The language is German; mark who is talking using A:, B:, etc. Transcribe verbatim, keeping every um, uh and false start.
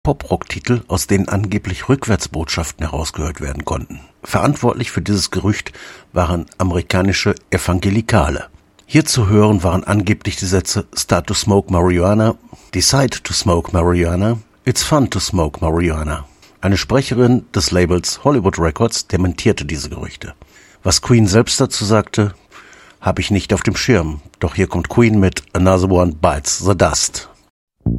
A: Poprock-Titel, aus denen angeblich Rückwärtsbotschaften herausgehört werden konnten. Verantwortlich für dieses Gerücht waren amerikanische Evangelikale. Hier zu hören waren angeblich die Sätze "Start to smoke marijuana", "Decide to smoke marijuana", "It's fun to smoke marijuana". Eine Sprecherin des Labels Hollywood Records dementierte diese Gerüchte. Was Queen selbst dazu sagte, habe ich nicht auf dem Schirm. Doch hier kommt Queen mit "Another One Bites the Dust".